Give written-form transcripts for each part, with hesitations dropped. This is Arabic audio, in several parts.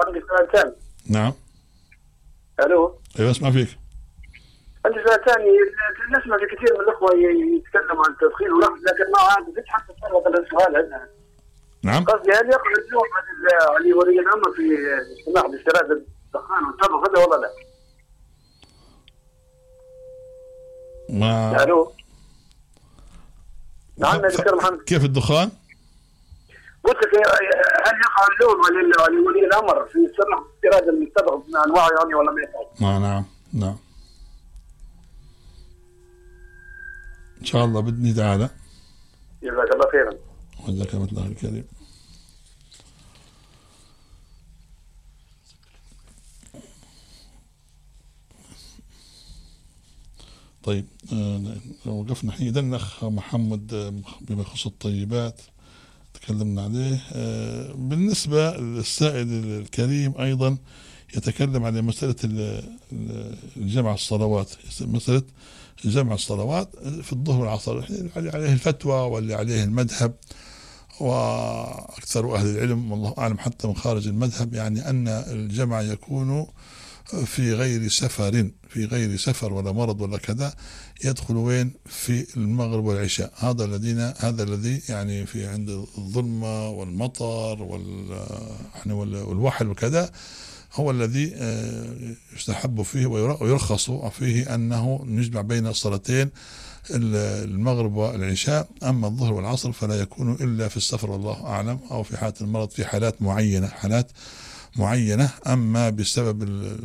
عندي سؤال ثاني. نعم. الو. ايوه اسمع فيك. عندي سؤال ثاني. نسمع في كثير من الاخوه يتكلموا عن التدخين والرقص، لكن ما عاد زدت حتى تفرغ السؤال عندنا. نعم. قصدي هل يقع اليوم علي ولي الامر في السماح باشتراك الدخان والتبغ هذا ولا لا؟ ما الو. نعم يا دكتور محمد. كيف الدخان؟ قلت لك هل يقع اللوم على ولي الامر في سماح باشتراك التبغ من انواعه يعني ولا ما يقع؟ نعم نعم. ان شاء الله باذن تعالى. جزاك الله خيرا. وجزاك الله الكريم. طيب وقفنا حيدا الأخ محمد بما يخص الطيبات تكلمنا عليه. بالنسبة للسائل الكريم أيضا يتكلم عن مسألة الجمع الصلوات، مسألة جمع الصلوات في الظهر والعصر عليه الفتوى واللي عليه المذهب، وأكثر أهل العلم والله أعلم حتى من خارج المذهب يعني أن الجمع يكون في غير سفر ولا مرض ولا كذا، يدخل وين؟ في المغرب والعشاء. هذا الذي يعني في عند الظلمة والمطر والوحل وكذا هو الذي يستحب فيه ويرخص فيه أنه نجمع بين الصلاتين المغرب والعشاء. أما الظهر والعصر فلا يكون إلا في السفر والله أعلم، أو في حالة المرض في حالات معينة. أما بسبب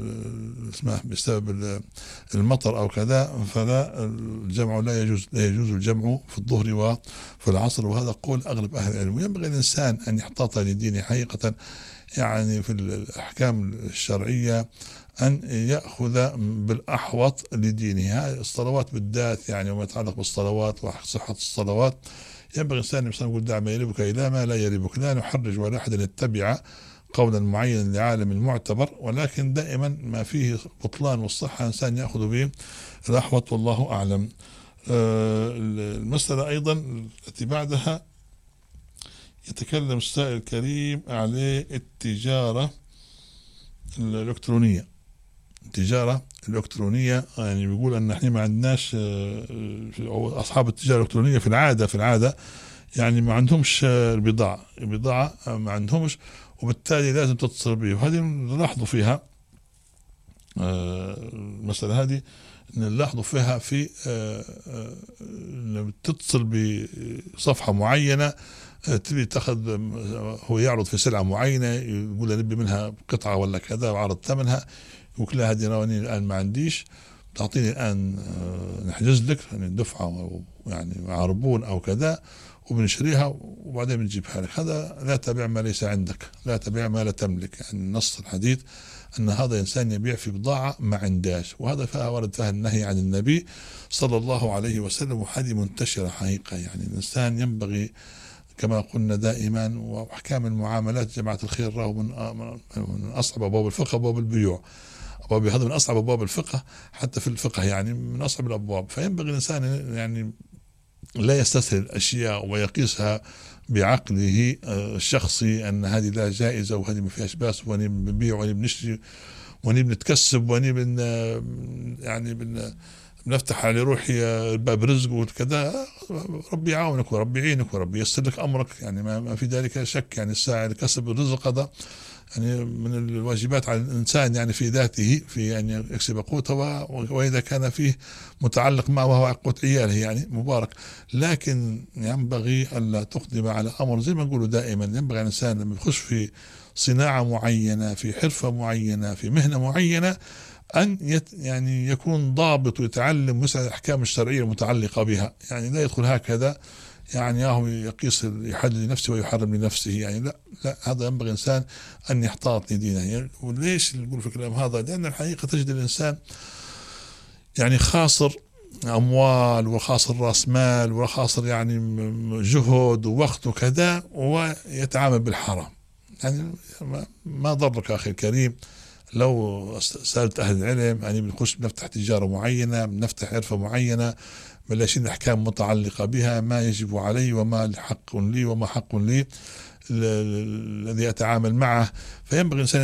المطر أو كذا فلا الجمع لا يجوز الجمع في الظهر وفي العصر، وهذا قول أغلب أهل العلم. ينبغي الإنسان أن يحتاط لدينه حقيقة، يعني في الأحكام الشرعية أن يأخذ بالأحوط لدينه. الصلوات بالذات يعني وما يتعلق بالصلوات وصحة الصلوات ينبغي الإنسان يقول دع ما يريبك إلى ما لا يريبك. لا نحرج ولا أحد أن يتبع قولا معينا لعالم المعتبر، ولكن دائما ما فيه بطلان والصحة الإنسان يأخذ به الأحوط والله أعلم. المسألة أيضا التي بعدها يتكلم السائل الكريم عليه التجارة الإلكترونية. يعني بيقول أن احنا ما عندناش أصحاب التجارة الإلكترونية في العادة يعني ما عندهمش البضاعة ما عندهمش، وبالتالي لازم تتصل به. وهذه نلاحظوا فيها المسألة هذه نلاحظوا فيها في تتصل بصفحة معينة تبي تاخذ، هو يعرض في سلعة معينة يقول نبي منها قطعة ولا كذا وعرض ثمنها، يقول لها هذه رواني الآن ما عنديش، تعطيني الآن نحجز لك يعني دفعة يعني عربون أو كذا وبنشريها وبعدين بنجيبها لك. هذا لا تبيع ما ليس عندك، لا تبيع ما لا تملك. يعني نص الحديث أن هذا إنسان يبيع في بضاعة ما عنداش، وهذا فيها ورد فيها النهي عن النبي صلى الله عليه وسلم، وهذه منتشرة حقيقة. يعني الإنسان ينبغي كما قلنا دائما، وأحكام المعاملات جماعة الخير راهو من أصعب أبواب الفقه أبواب البيوع، هذا من أصعب أبواب الفقه حتى في الفقه، يعني من أصعب الأبواب. فينبغي الإنسان يعني لا يستسهل الأشياء ويقيسها بعقله الشخصي أن هذه لا جائزة وهذه ما فيهاش باس، وأني بنبيع وأني بنشتري وأني بنتكسب وأني بنفتح على روحي باب رزق وكذا. ربي يعاونك وربي يعينك وربي ييسر لك أمرك، يعني ما في ذلك شك. يعني الساعي لكسب الرزق هذا يعني من الواجبات على الإنسان يعني في ذاته، في أن يكسب قوته، وإذا كان فيه متعلق معه وهو قوت عياله يعني مبارك. لكن ينبغي ألا تقدم على أمر زي ما نقولوا دائما. ينبغي الإنسان لما يخش في صناعة معينة، في حرفة معينة، في مهنة معينة، أن يعني يكون ضابط ويتعلم مثل الأحكام الشرعية المتعلقة بها. يعني لا يدخل هكذا يعني هو يقيس يحدد لنفسه ويحرم لنفسه، يعني لا هذا ينبغي الإنسان أن يحتاط لدينه. يعني وليش نقول في الكلام هذا؟ لأن الحقيقة تجد الإنسان يعني خاسر أموال وخاسر رأس مال وخاسر يعني جهد ووقت وكذا، ويتعامل بالحرام. يعني ما ضرك أخي الكريم لو سألت أهل العلم يعني بنخش بنفتح تجارة معينة، بنفتح حرفة معينة، بلاشين أحكام متعلقة بها، ما يجب علي وما حق لي وما حق لي الذي أتعامل معه. فينبغي الإنسان